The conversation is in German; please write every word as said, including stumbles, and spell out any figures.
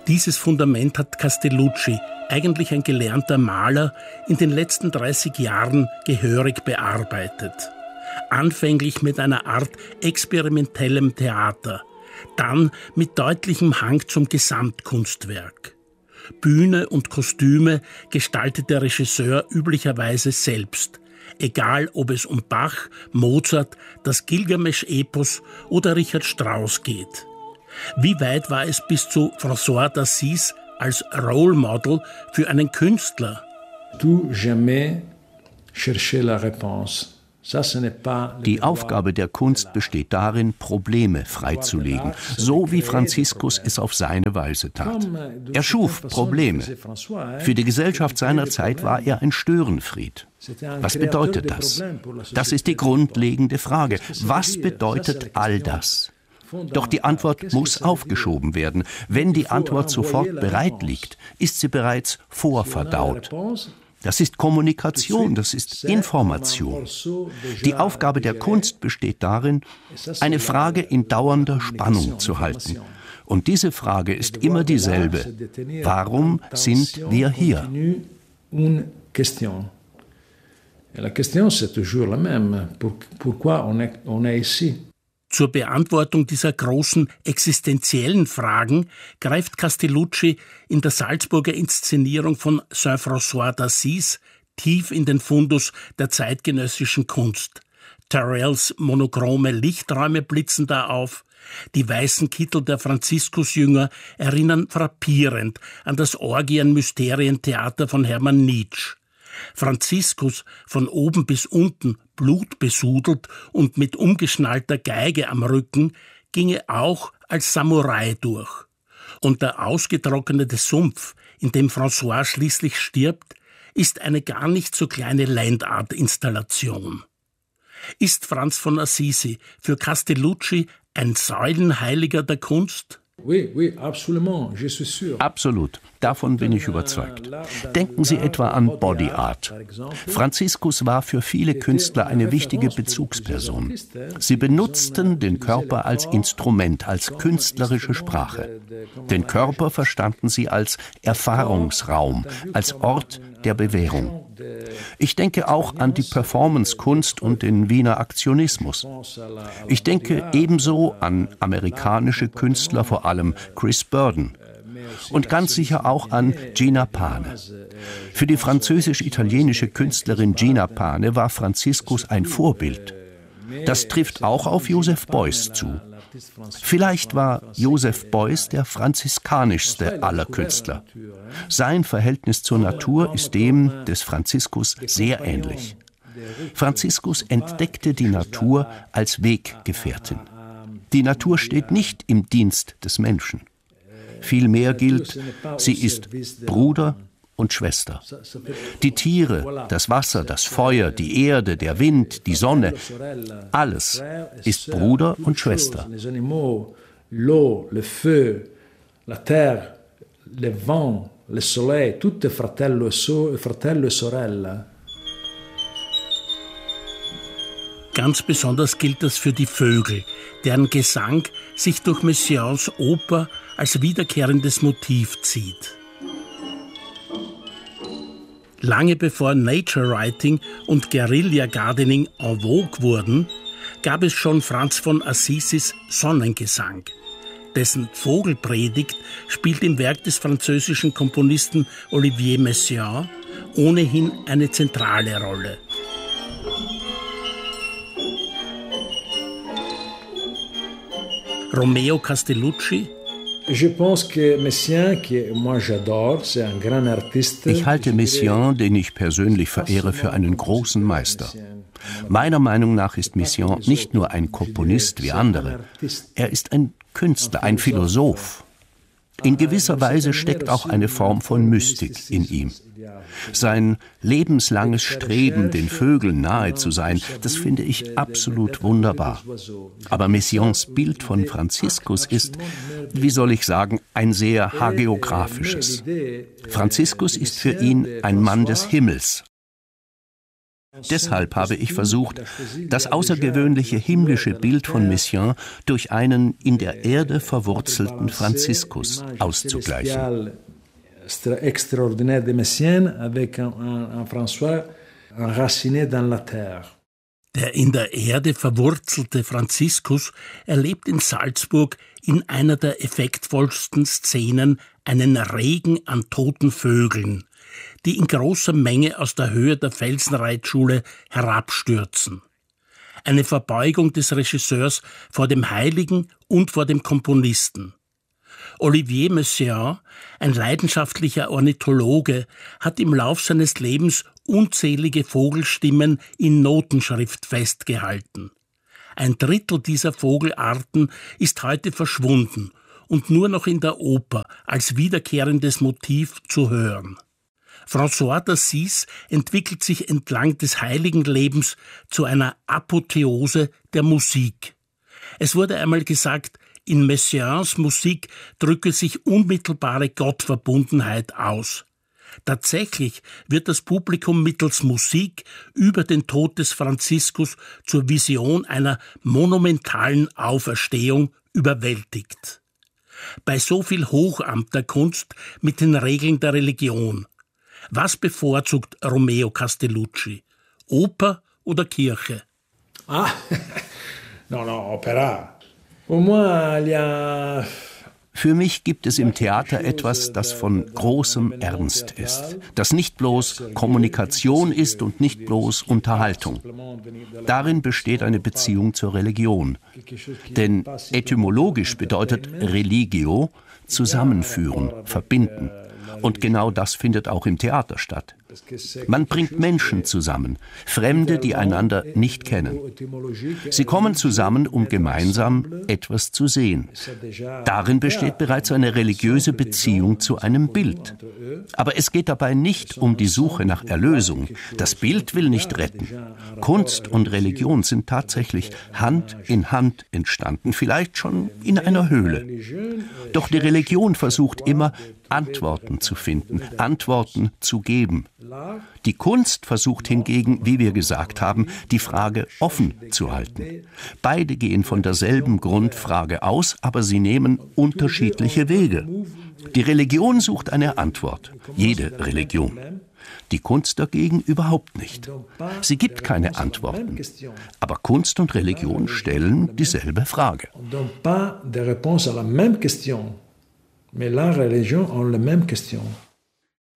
Dieses Fundament hat Castellucci, eigentlich ein gelernter Maler, in den letzten dreißig Jahren gehörig bearbeitet. Anfänglich mit einer Art experimentellem Theater, dann mit deutlichem Hang zum Gesamtkunstwerk. Bühne und Kostüme gestaltet der Regisseur üblicherweise selbst, egal ob es um Bach, Mozart, das Gilgamesch-Epos oder Richard Strauss geht. Wie weit war es bis zu François d'Assise als Role Model für einen Künstler? Tout jamais chercher la réponse. Die Aufgabe der Kunst besteht darin, Probleme freizulegen, so wie Franziskus es auf seine Weise tat. Er schuf Probleme. Für die Gesellschaft seiner Zeit war er ein Störenfried. Was bedeutet das? Das ist die grundlegende Frage. Was bedeutet all das? Doch die Antwort muss aufgeschoben werden. Wenn die Antwort sofort bereit liegt, ist sie bereits vorverdaut. Das ist Kommunikation, das ist Information. Die Aufgabe der Kunst besteht darin, eine Frage in dauernder Spannung zu halten. Und diese Frage ist immer dieselbe. Warum sind wir hier? La question c'est toujours la même. Pourquoi on est, on est ici? Zur Beantwortung dieser großen existenziellen Fragen greift Castellucci in der Salzburger Inszenierung von Saint-François d'Assise tief in den Fundus der zeitgenössischen Kunst. Tyrrells monochrome Lichträume blitzen da auf. Die weißen Kittel der Franziskusjünger erinnern frappierend an das Orgien-Mysterien-Theater von Hermann Nitsch. Franziskus, von oben bis unten blutbesudelt und mit umgeschnallter Geige am Rücken, ginge auch als Samurai durch. Und der ausgetrocknete Sumpf, in dem François schließlich stirbt, ist eine gar nicht so kleine Landart-Installation. Ist Franz von Assisi für Castellucci ein Säulenheiliger der Kunst? Oui, oui, absolument, je suis sûr. Absolut, davon bin ich überzeugt. Denken Sie etwa an Body Art. Franziskus war für viele Künstler eine wichtige Bezugsperson. Sie benutzten den Körper als Instrument, als künstlerische Sprache. Den Körper verstanden sie als Erfahrungsraum, als Ort der Bewährung. Ich denke auch an die Performance-Kunst und den Wiener Aktionismus. Ich denke ebenso an amerikanische Künstler, vor allem Chris Burden. Und ganz sicher auch an Gina Pane. Für die französisch-italienische Künstlerin Gina Pane war Franziskus ein Vorbild. Das trifft auch auf Joseph Beuys zu. Vielleicht war Joseph Beuys der franziskanischste aller Künstler. Sein Verhältnis zur Natur ist dem des Franziskus sehr ähnlich. Franziskus entdeckte die Natur als Weggefährtin. Die Natur steht nicht im Dienst des Menschen. Vielmehr gilt, sie ist Bruder und Schwester. Die Tiere, das Wasser, das Feuer, die Erde, der Wind, die Sonne, alles ist Bruder und Schwester. L'eau, le feu, la terre, le vent, le soleil, tout est fratello e sorella. Ganz besonders gilt das für die Vögel, deren Gesang sich durch Messiaens Oper als wiederkehrendes Motiv zieht. Lange bevor Nature Writing und Guerilla Gardening en vogue wurden, gab es schon Franz von Assisis Sonnengesang. Dessen Vogelpredigt spielt im Werk des französischen Komponisten Olivier Messiaen ohnehin eine zentrale Rolle. Romeo Castellucci. Ich halte Messiaen, den ich persönlich verehre, für einen großen Meister. Meiner Meinung nach ist Messiaen nicht nur ein Komponist wie andere. Er ist ein Künstler, ein Philosoph. In gewisser Weise steckt auch eine Form von Mystik in ihm. Sein lebenslanges Streben, den Vögeln nahe zu sein, das finde ich absolut wunderbar. Aber Messiaens Bild von Franziskus ist, wie soll ich sagen, ein sehr hagiographisches. Franziskus ist für ihn ein Mann des Himmels, Deshalb habe ich versucht, das außergewöhnliche himmlische Bild von Messiaen durch einen in der Erde verwurzelten Franziskus auszugleichen. Der in der Erde verwurzelte Franziskus erlebt in Salzburg in einer der effektvollsten Szenen einen Regen an toten Vögeln, die in großer Menge aus der Höhe der Felsenreitschule herabstürzen. Eine Verbeugung des Regisseurs vor dem Heiligen und vor dem Komponisten. Olivier Messiaen, ein leidenschaftlicher Ornithologe, hat im Lauf seines Lebens unzählige Vogelstimmen in Notenschrift festgehalten. Ein Drittel dieser Vogelarten ist heute verschwunden und nur noch in der Oper als wiederkehrendes Motiv zu hören. François d'Assise entwickelt sich entlang des heiligen Lebens zu einer Apotheose der Musik. Es wurde einmal gesagt, in Messiaens Musik drücke sich unmittelbare Gottverbundenheit aus. Tatsächlich wird das Publikum mittels Musik über den Tod des Franziskus zur Vision einer monumentalen Auferstehung überwältigt. Bei so viel Hochamt der Kunst mit den Regeln der Religion. Was bevorzugt Romeo Castellucci? Oper oder Kirche? Ah, no, no, Opera. Pour moi, il y a... Für mich gibt es im Theater etwas, das von großem Ernst ist, das nicht bloß Kommunikation ist und nicht bloß Unterhaltung. Darin besteht eine Beziehung zur Religion. Denn etymologisch bedeutet religio zusammenführen, verbinden. Und genau das findet auch im Theater statt. Man bringt Menschen zusammen, Fremde, die einander nicht kennen. Sie kommen zusammen, um gemeinsam etwas zu sehen. Darin besteht bereits eine religiöse Beziehung zu einem Bild. Aber es geht dabei nicht um die Suche nach Erlösung. Das Bild will nicht retten. Kunst und Religion sind tatsächlich Hand in Hand entstanden, vielleicht schon in einer Höhle. Doch die Religion versucht immer, Antworten zu finden, Antworten zu geben. Die Kunst versucht hingegen, wie wir gesagt haben, die Frage offen zu halten. Beide gehen von derselben Grundfrage aus, aber sie nehmen unterschiedliche Wege. Die Religion sucht eine Antwort, jede Religion. Die Kunst dagegen überhaupt nicht. Sie gibt keine Antworten. Aber Kunst und Religion stellen dieselbe Frage. Mais la religion a la même question.